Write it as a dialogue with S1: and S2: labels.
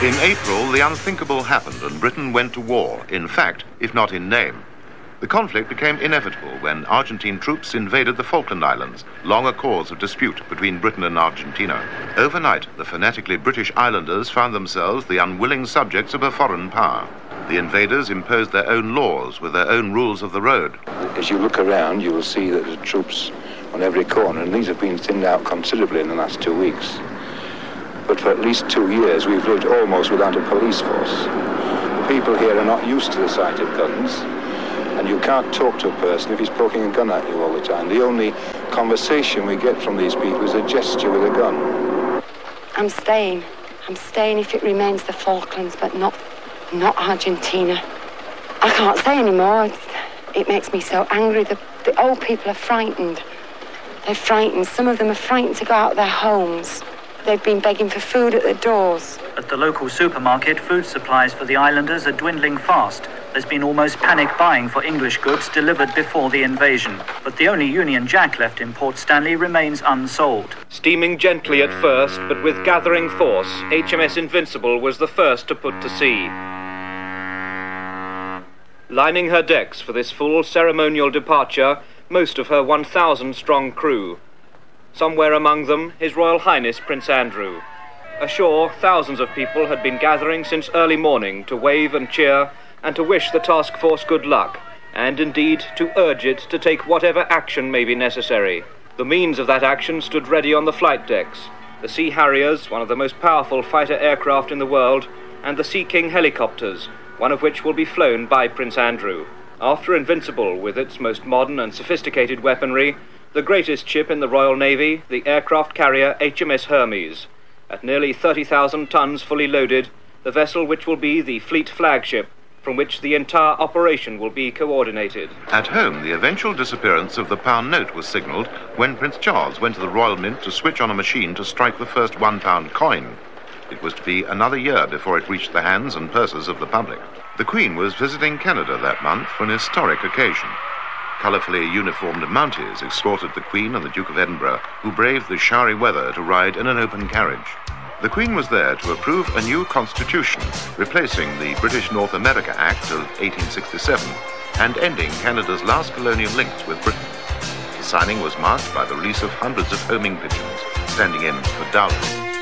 S1: In April, the unthinkable happened and Britain went to war, in fact, if not in name. The conflict became inevitable when Argentine troops invaded the Falkland Islands, long a cause of dispute between Britain and Argentina. Overnight, the fanatically British islanders found themselves the unwilling subjects of a foreign power. The invaders imposed their own laws with their own rules of the road.
S2: As you look around, you will see that there are troops on every corner, and these have been thinned out considerably in the last 2 weeks. But for at least 2 years, we've lived almost without a police force. The people here are not used to the sight of guns, and you can't talk to a person if he's poking a gun at you all the time. The only conversation we get from these people is a gesture with a gun.
S3: I'm staying. I'm staying if it remains the Falklands, but not Argentina. I can't say anymore. It makes me so angry. The old people are frightened. They're frightened. Some of them are frightened to go out of their homes. They've been begging for food at the doors.
S4: At the local supermarket, food supplies for the islanders are dwindling fast. There's been almost panic buying for English goods delivered before the invasion. But the only Union Jack left in Port Stanley remains unsold.
S5: Steaming gently at first, but with gathering force, HMS Invincible was the first to put to sea. Lining her decks for this full ceremonial departure, most of her 1,000-strong crew. Somewhere among them, His Royal Highness Prince Andrew. Ashore, thousands of people had been gathering since early morning to wave and cheer and to wish the task force good luck, and indeed to urge it to take whatever action may be necessary. The means of that action stood ready on the flight decks. The Sea Harriers, one of the most powerful fighter aircraft in the world, and the Sea King helicopters, one of which will be flown by Prince Andrew. After Invincible, with its most modern and sophisticated weaponry, the greatest ship in the Royal Navy, the aircraft carrier HMS Hermes. At nearly 30,000 tons fully loaded, the vessel which will be the fleet flagship, from which the entire operation will be coordinated.
S1: At home, the eventual disappearance of the pound note was signalled when Prince Charles went to the Royal Mint to switch on a machine to strike the first £1 coin. It was to be another year before it reached the hands and purses of the public. The Queen was visiting Canada that month for an historic occasion. Colourfully uniformed Mounties escorted the Queen and the Duke of Edinburgh, who braved the showery weather to ride in an open carriage. The Queen was there to approve a new constitution, replacing the British North America Act of 1867 and ending Canada's last colonial links with Britain. The signing was marked by the release of hundreds of homing pigeons, standing in for dowry.